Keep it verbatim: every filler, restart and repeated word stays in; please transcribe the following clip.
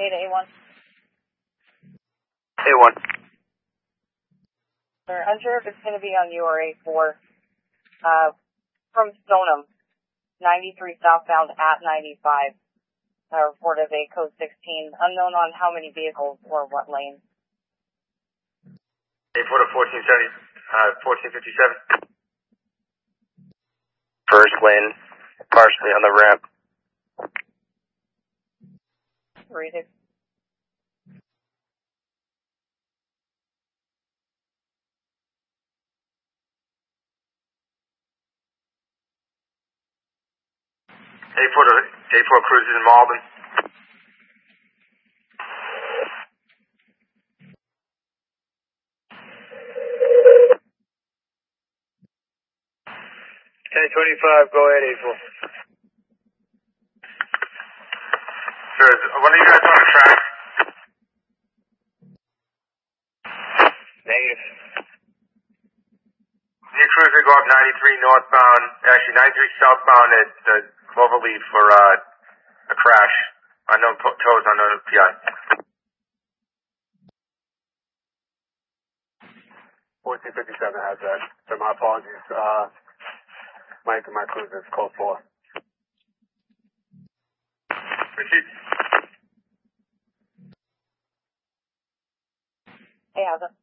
Beta A one. A one. We're unsure if it's going to be on U R A four. Uh, from Stoneham, ninety-three southbound at ninety-five. Uh, report of a code sixteen. Unknown on how many vehicles or what lane. Report of fourteen seventy, uh, fourteen fifty-seven. First lane, partially on the ramp. Read it. A four to A four cruises in Malden. ten twenty-five, go ahead, A four. Sure, what are you guys on the track? Negative. New cruiser, go up ninety-three northbound, actually ninety-three southbound at the Cloverleaf for uh, a crash. Unknown tows, unknown P I. fourteen fifty-seven has that. So my apologies. Uh, Mike and my cruiser is code four. Proceed. Hey, how's it?